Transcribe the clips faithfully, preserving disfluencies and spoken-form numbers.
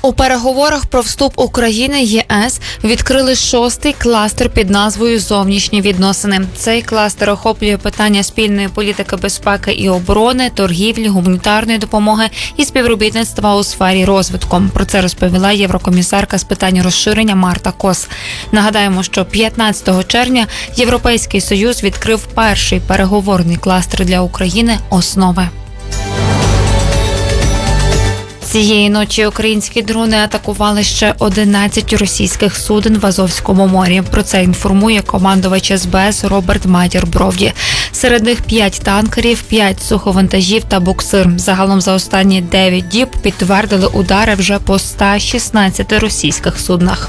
У переговорах про вступ України ЄС відкрили шостий кластер під назвою «Зовнішні відносини». Цей кластер охоплює питання спільної політики безпеки і оборони, торгівлі, гуманітарної допомоги і співробітництва у сфері розвитку. Про це розповіла єврокомісарка з питань розширення Марта Кос. Нагадаємо, що п'ятнадцятого червня Європейський Союз відкрив перший переговорний кластер для України «Основи». Цієї ночі українські дрони атакували ще одинадцять російських суден в Азовському морі. Про це інформує командувач ес бе ес Роберт Матір-Бровді. Серед них п'ять танкерів, п'ять суховантажів та буксир. Загалом за останні дев'ять діб підтвердили удари вже по ста шістнадцяти російських суднах.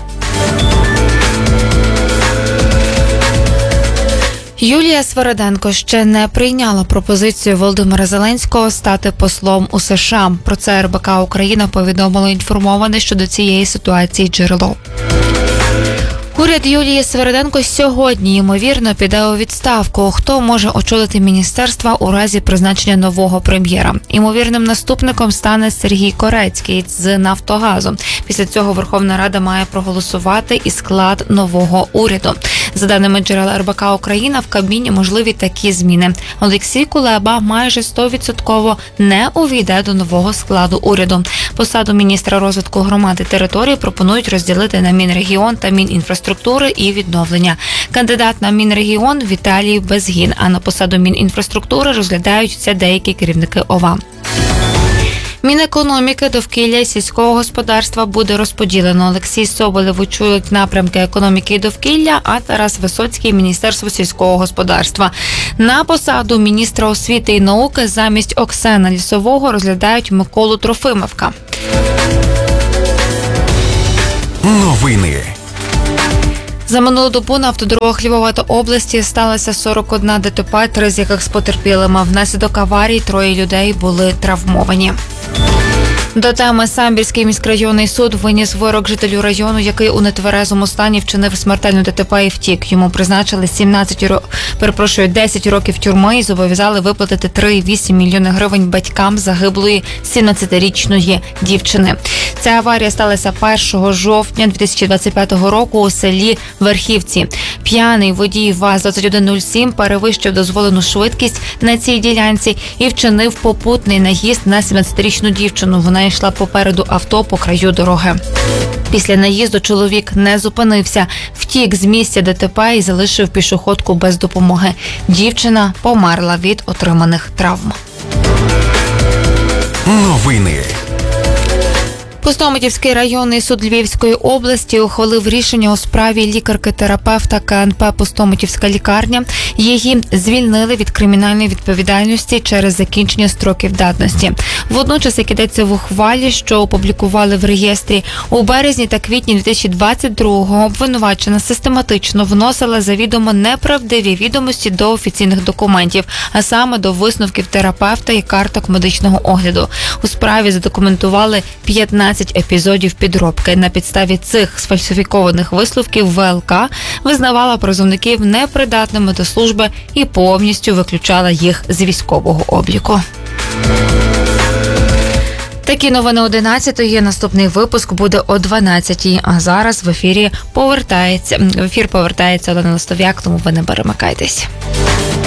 Юлія Свериденко ще не прийняла пропозицію Володимира Зеленського стати послом у США. Про це ер бе ка Україна повідомило інформоване щодо цієї ситуації джерело. Уряд Юлії Свериденко сьогодні, ймовірно, піде у відставку. Хто може очолити міністерства у разі призначення нового прем'єра? Ймовірним наступником стане Сергій Корецький з «Нафтогазу». Після цього Верховна Рада має проголосувати і склад нового уряду. За даними джерел ер бе ка Україна, в Кабміні можливі такі зміни. Олексій Кулеба майже сто відсотків не увійде до нового складу уряду. Посаду міністра розвитку громад і територій пропонують розділити на Мінрегіон та Мінінфраструктури і відновлення. Кандидат на Мінрегіон Віталій Безгін, а на посаду Мінінфраструктури розглядаються деякі керівники ОВА. Мінекономіки, довкілля і сільського господарства буде розподілено. Олексій Соболєв очолить напрямки економіки і довкілля, а Тарас Висоцький – Міністерство сільського господарства. На посаду міністра освіти і науки замість Оксени Лісового розглядають Миколу Трофимовка. Новини. За минулу добу на автодорогах Львова та області сталося сорок одне де те пе, три з яких з потерпілими. Внаслідок аварії троє людей були травмовані. До теми Самбірський міськрайонний суд виніс вирок жителю району, який у нетверезому стані вчинив смертельну де те пе і втік. Йому призначили сімнадцять ро... перепрошую, десять років тюрми і зобов'язали виплатити три цілих вісім мільйони гривень батькам загиблої сімнадцятирічної дівчини. Ця аварія сталася першого жовтня дві тисячі двадцять п'ятого року у селі Верхівці. П'яний водій ВАЗ двадцять один нуль сім перевищив дозволену швидкість на цій ділянці і вчинив попутний наїзд на сімнадцятирічну дівчину. Вона йшла попереду авто по краю дороги. Після наїзду чоловік не зупинився, втік з місця де те пе і залишив пішоходку без допомоги. Дівчина померла від отриманих травм. Новини. Пустомитівський районний суд Львівської області ухвалив рішення у справі лікарки-терапевта ка ен пе «Пустомитівська лікарня». Її звільнили від кримінальної відповідальності через закінчення строків давності. Водночас, як йдеться в ухвалі, що опублікували в реєстрі, у березні та квітні дві тисячі двадцять другого обвинувачена систематично вносила завідомо неправдиві відомості до офіційних документів, а саме до висновків терапевта і карток медичного огляду. У справі задокументували п'ятнадцять епізодів підробки. На підставі цих сфальсифікованих висновків ве ел ка визнавала призовників непридатними до служби і повністю виключала їх з військового обліку. Такі новини одинадцятої. Наступний випуск буде о дванадцятій. А зараз в ефірі повертається в ефір повертається Олена Листов'як, тому ви не перемикайтесь.